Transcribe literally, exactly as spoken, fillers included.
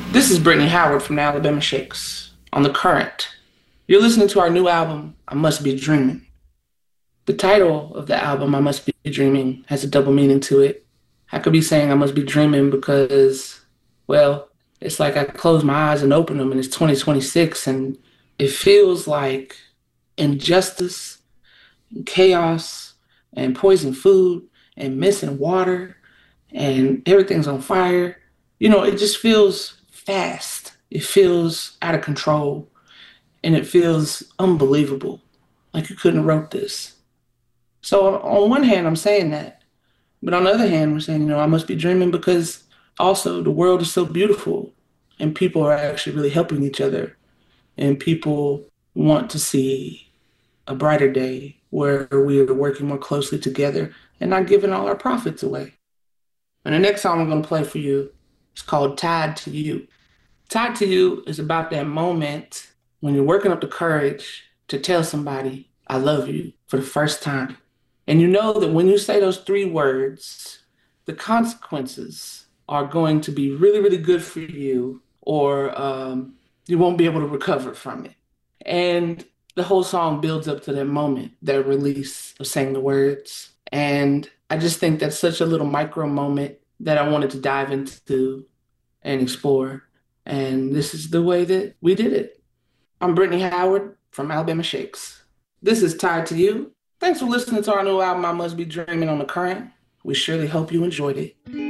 This is Brittany Howard from the Alabama Shakes on The Current. You're listening to our new album, I Must Be Dreaming. The title of the album, I Must Be Dreaming, has a double meaning to it. I could be saying I must be dreaming because, well, it's like I close my eyes and open them and it's twenty twenty-six and it feels like injustice, and chaos, and poisoned food, and missing water, and everything's on fire. You know, it just feels fast. It feels out of control, and it feels unbelievable. Like you couldn't have wrote this. So on one hand, I'm saying that, but on the other hand, we're saying, you know, I must be dreaming because also the world is so beautiful, and people are actually really helping each other, and people want to see a brighter day where we are working more closely together and not giving all our profits away. And the next song I'm going to play for you is called Tied to You. Tied to You is about that moment when you're working up the courage to tell somebody, I love you for the first time. And you know that when you say those three words, the consequences are going to be really, really good for you, or um, you won't be able to recover from it. And the whole song builds up to that moment, that release of saying the words. And I just think that's such a little micro moment that I wanted to dive into and explore. And this is the way that we did it. I'm Brittany Howard from Alabama Shakes. This is Tied to You. Thanks for listening to our new album, I Must Be Dreaming on The Current. We surely hope you enjoyed it.